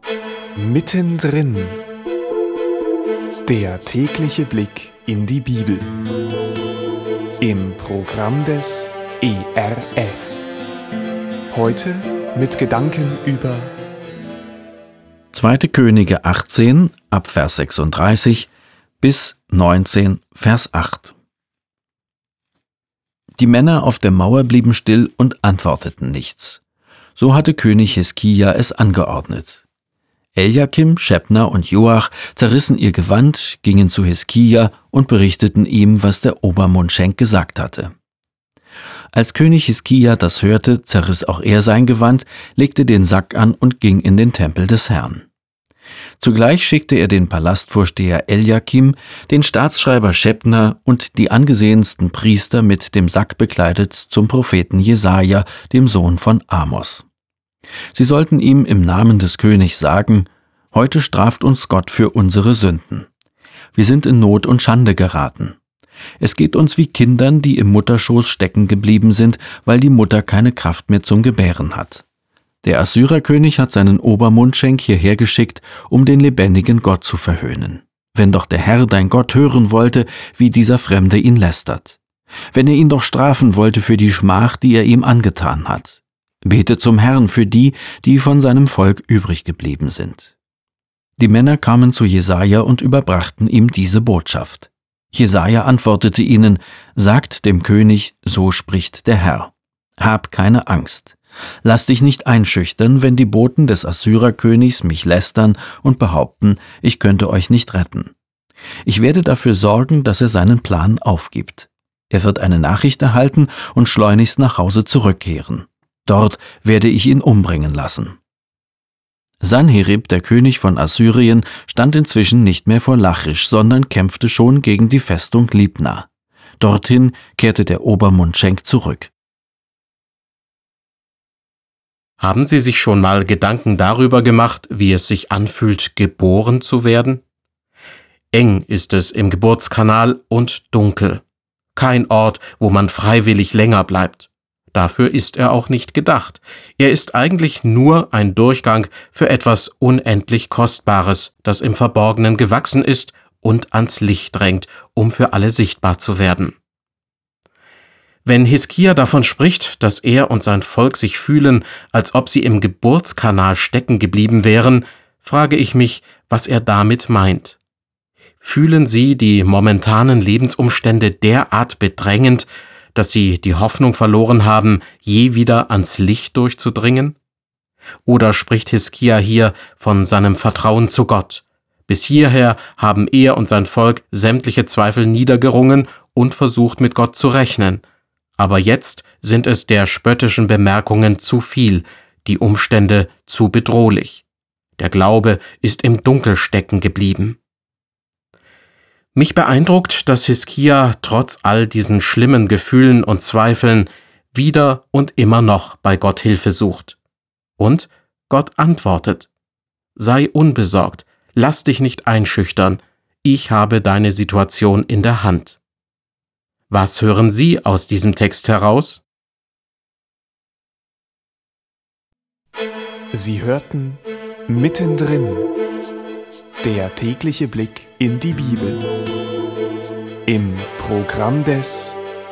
Mittendrin. Der tägliche Blick in die Bibel. Im Programm des ERF. Heute mit Gedanken über 2. Könige 18, ab Vers 36 bis 19, Vers 8. Die Männer auf der Mauer blieben still und antworteten nichts. So hatte König Hiskia es angeordnet. Eljakim, Schebna und Joach zerrissen ihr Gewand, gingen zu Hiskia und berichteten ihm, was der Obermundschenk gesagt hatte. Als König Hiskia das hörte, zerriss auch er sein Gewand, legte den Sack an und ging in den Tempel des Herrn. Zugleich schickte er den Palastvorsteher Eljakim, den Staatsschreiber Schebna und die angesehensten Priester mit dem Sack bekleidet zum Propheten Jesaja, dem Sohn von Amos. Sie sollten ihm im Namen des Königs sagen: Heute straft uns Gott für unsere Sünden. Wir sind in Not und Schande geraten. Es geht uns wie Kindern, die im Mutterschoß stecken geblieben sind, weil die Mutter keine Kraft mehr zum Gebären hat. Der Assyrerkönig hat seinen Obermundschenk hierher geschickt, um den lebendigen Gott zu verhöhnen. Wenn doch der Herr, dein Gott, hören wollte, wie dieser Fremde ihn lästert. Wenn er ihn doch strafen wollte für die Schmach, die er ihm angetan hat. Bete zum Herrn für die, die von seinem Volk übrig geblieben sind. Die Männer kamen zu Jesaja und überbrachten ihm diese Botschaft. Jesaja antwortete ihnen: Sagt dem König, so spricht der Herr. Hab keine Angst. Lass dich nicht einschüchtern, wenn die Boten des Assyrerkönigs mich lästern und behaupten, ich könnte euch nicht retten. Ich werde dafür sorgen, dass er seinen Plan aufgibt. Er wird eine Nachricht erhalten und schleunigst nach Hause zurückkehren. Dort werde ich ihn umbringen lassen. Sanherib, der König von Assyrien, stand inzwischen nicht mehr vor Lachisch, sondern kämpfte schon gegen die Festung Libna. Dorthin kehrte der Obermundschenk zurück. Haben Sie sich schon mal Gedanken darüber gemacht, wie es sich anfühlt, geboren zu werden? Eng ist es im Geburtskanal und dunkel. Kein Ort, wo man freiwillig länger bleibt. Dafür ist er auch nicht gedacht. Er ist eigentlich nur ein Durchgang für etwas unendlich Kostbares, das im Verborgenen gewachsen ist und ans Licht drängt, um für alle sichtbar zu werden. Wenn Hiskia davon spricht, dass er und sein Volk sich fühlen, als ob sie im Geburtskanal stecken geblieben wären, frage ich mich, was er damit meint. Fühlen sie die momentanen Lebensumstände derart bedrängend, dass sie die Hoffnung verloren haben, je wieder ans Licht durchzudringen? Oder spricht Hiskia hier von seinem Vertrauen zu Gott? Bis hierher haben er und sein Volk sämtliche Zweifel niedergerungen und versucht, mit Gott zu rechnen. Aber jetzt sind es der spöttischen Bemerkungen zu viel, die Umstände zu bedrohlich. Der Glaube ist im Dunkel stecken geblieben. Mich beeindruckt, dass Hiskia trotz all diesen schlimmen Gefühlen und Zweifeln wieder und immer noch bei Gott Hilfe sucht. Und Gott antwortet: Sei unbesorgt, lass dich nicht einschüchtern, ich habe deine Situation in der Hand. Was hören Sie aus diesem Text heraus? Sie hörten Mittendrin. Der tägliche Blick in die Bibel. Im Programm des